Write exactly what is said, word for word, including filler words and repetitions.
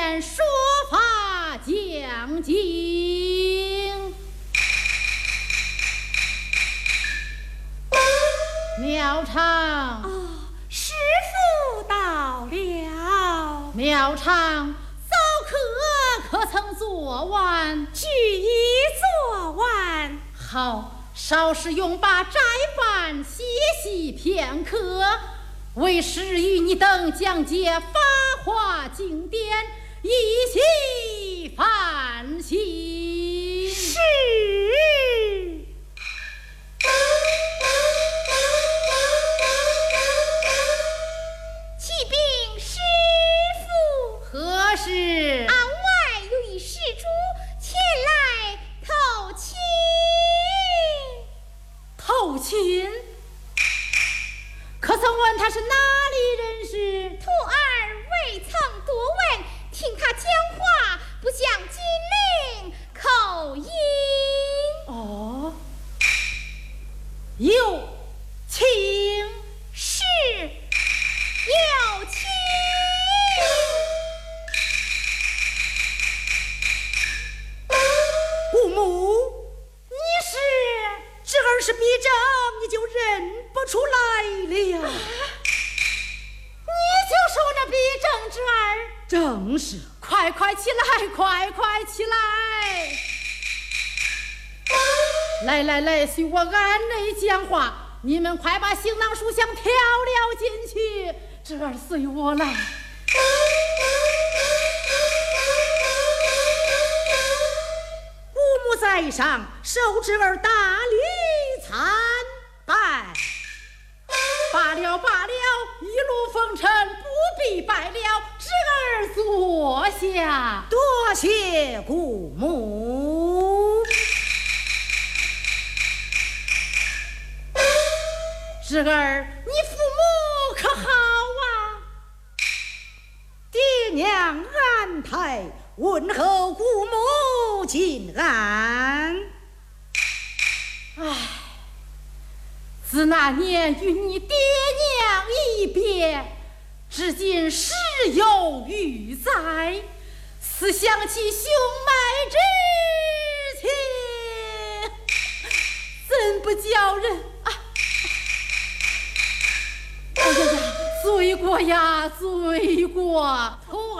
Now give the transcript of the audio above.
面说法讲经。苗长， 哦，师父到了。 苗长，早课可曾做完？ 举一做完。 好，稍事用罢斋饭，歇息片刻，为师与你等讲解法华经典，一起反省。 是。启禀师父， 何事？ 案外有一施主前来投亲。 投亲？可曾问他是哪里人士？ 徒儿未曾多问，听他讲话不讲金陵口音。 哦，有请。 是，有请。 姑母，你是？这儿是逼正，你就认不出来了。你就是我那逼正之儿。正是。快快起来，快快起来！来来来，随我按内讲话。你们快把行囊书箱挑了进去。这儿随我来。姑母在上，受侄儿大礼参拜。罢了罢了，一路风尘，不必拜了。侄儿坐下。多谢姑母。侄儿，你父母可好啊？爹娘安泰，问候姑母请安。唉，自那年与你爹娘一别，至今时有余灾，思想起兄妹之情，怎不叫人啊？哎呀呀，罪过呀，罪过！